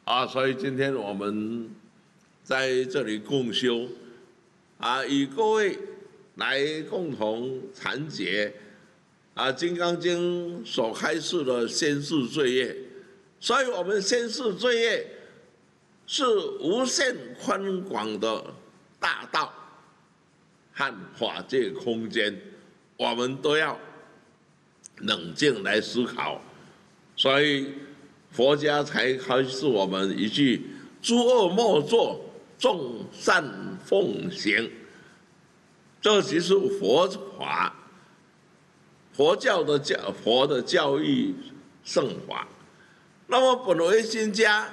所以今天我们在这里共修，与各位来共同禅解《金刚经》所开示的先世罪业。所以我们先世罪业是无限宽广的大道和法界空间，我们都要冷静来思考。所以佛家才开示我们一句：诸恶莫作，众善奉行。这就是佛法，佛的教育圣法。那么本维新家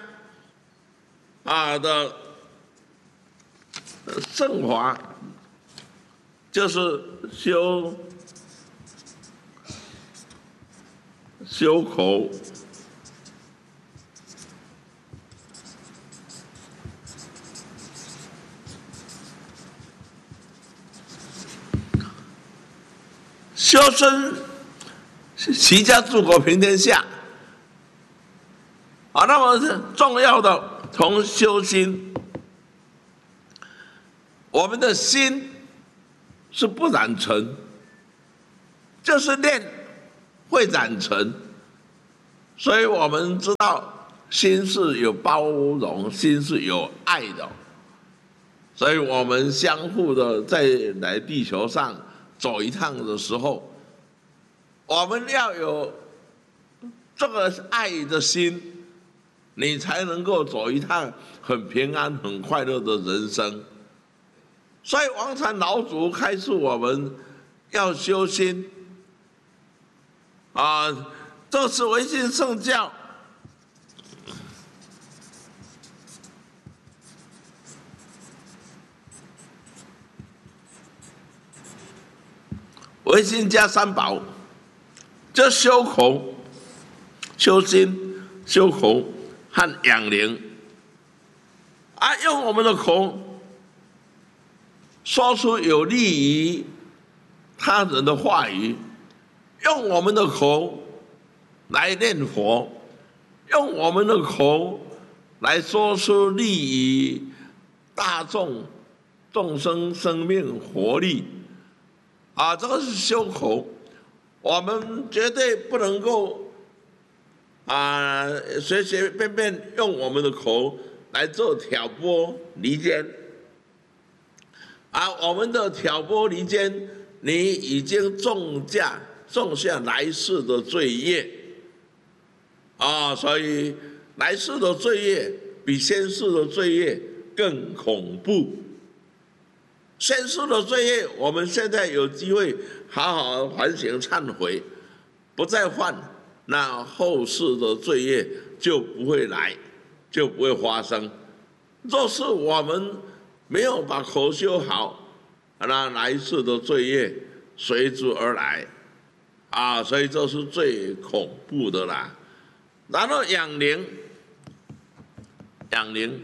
的圣法，就是修口、修身、齐家治国平天下。那么重要的从修心，我们的心是不染尘，就是念会染尘，所以我们知道心是有包容，心是有爱的，所以我们相互的在来地球上走一趟的时候，我们要有这个爱的心，你才能够走一趟很平安、很快乐的人生。所以王禅老祖开示我们要修心，这是唯心圣教唯心加三宝，这修口、修心、修口和养灵，用我们的口说出有利于他人的话语，用我们的口来念佛，用我们的口来说出利于大众生生命活力，这个是修口。我们绝对不能够随随便便用我们的口来做挑拨离间。我们的挑拨离间，你已经种下来世的罪业，所以来世的罪业比先世的罪业更恐怖。先世的罪业，我们现在有机会好好反省忏悔，不再犯，那后世的罪业就不会来，就不会发生。若是我们没有把口修好，那来世的罪业随之而来，所以这是最恐怖的啦。然后养灵，养灵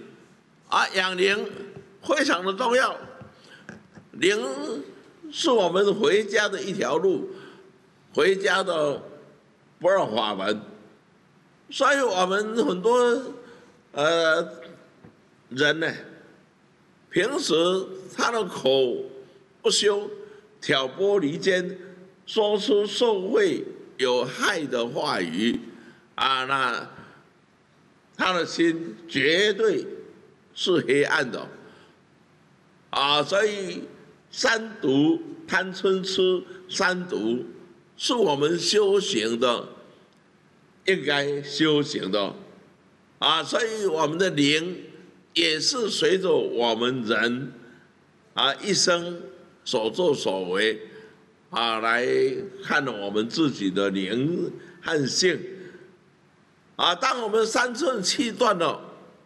非常的重要。灵是我们回家的一条路，回家的不二法门。所以我们很多人呢，平时他的口不修，挑拨离间，说出受贿有害的话语，那他的心绝对是黑暗的，所以三毒贪嗔痴三毒是我们修行的应该修行的，所以我们的灵也是随着我们人一生所作所为来看我们自己的灵和性。当我们三寸气断了，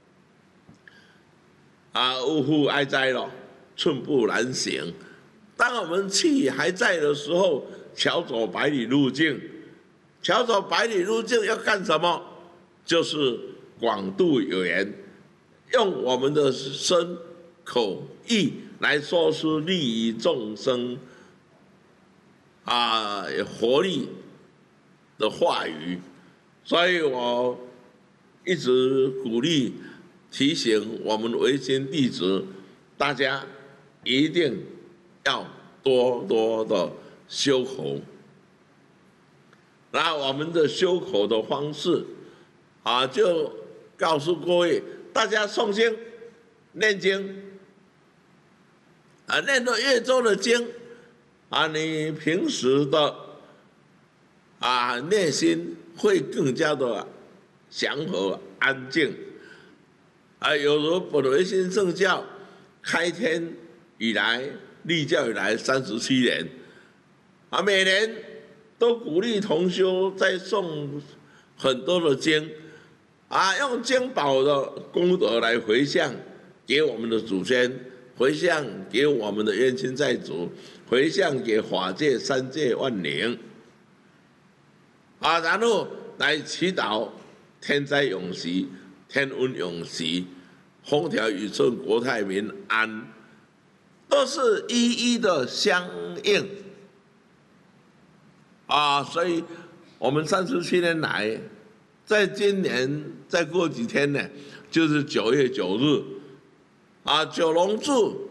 呜呼哀哉了，寸步难行。当我们气还在的时候，巧走百里路径。巧走百里路径要干什么？就是广度有缘，用我们的身口意来说出利益众生活力的话语。所以我一直鼓励提醒我们维新弟子，大家一定要多多的修口。那我们的修口的方式就告诉各位，大家诵经、念经念得越多的经你平时的内心会更加的祥和安静有如本维新圣教开天以来、立教以来37年每年都鼓励同修在诵很多的经用经宝的功德来回向给我们的祖先，回向给我们的冤亲债主，回向给法界三界万灵然后来祈祷天灾永息、天瘟永息、风调雨顺、国泰民安，都是一一的相应所以我们37年来，在今年再过几天呢，就是9月9日九龙柱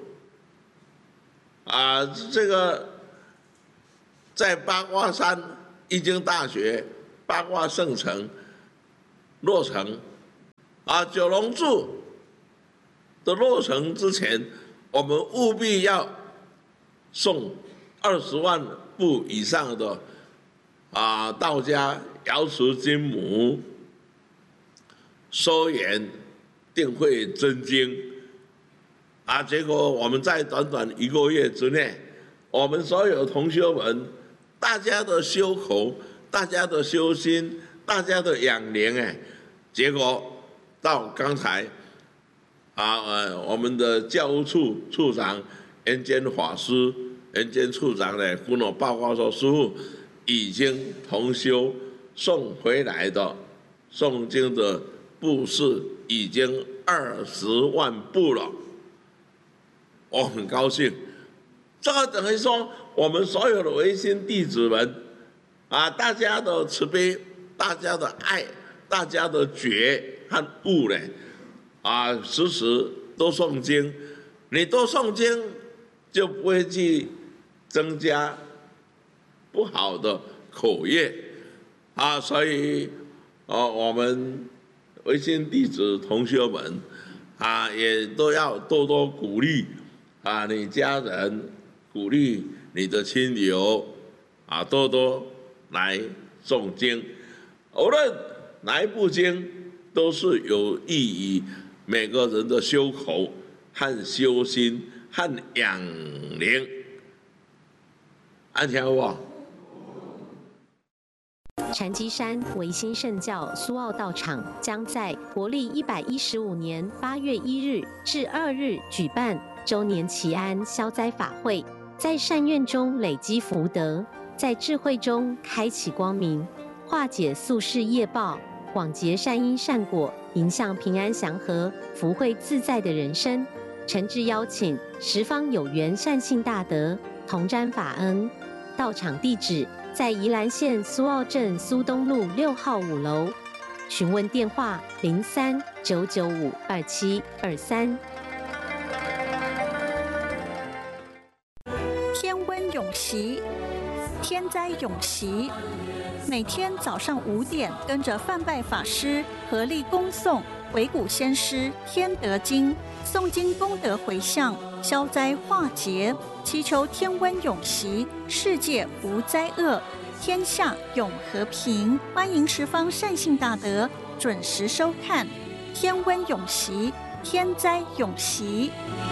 这个在八卦山易经大学八卦圣城落成九龙柱的落成之前，我们务必要送20万部以上的道家瑶池金母收元定慧真经结果我们在短短1个月之内，我们所有同修们，大家的修口、大家的修心、大家的养灵结果到刚才我们的教务处处长圆间法师、圆间处长呢，跟我报告说，师父已经同修送回来的诵经的部数已经20万部了。我很高兴，这个等于说我们所有的维新弟子们大家的慈悲、大家的爱、大家的觉和悟呢时时都诵经，你多诵经就不会去增加不好的口业所以我们维新弟子同学们也都要多多鼓励你家人，鼓励你的亲友多多来诵经，无论哪一部经都是有益于每个人的修口和修心和养灵，安听好不好？ 禅机山维新圣教苏澳道场将在国历115年8月1日至2日举办周年祈安消灾法会，在善愿中累积福德，在智慧中开启光明，化解宿世业报，广结善因善果，迎向平安祥和、福慧自在的人生。诚挚邀请十方有缘善信大德同沾法恩。到场地址在宜兰县苏澳镇苏东路6号5楼，询问电话03-995-2723。 天温永息，天灾永息。每天早上5点，跟着范拜法师合力恭诵维古先师天德经，诵经功德回向，消灾化劫，祈求天温永息，世界无灾厄，天下永和平。欢迎十方善信大德准时收看天温永息，天灾永息。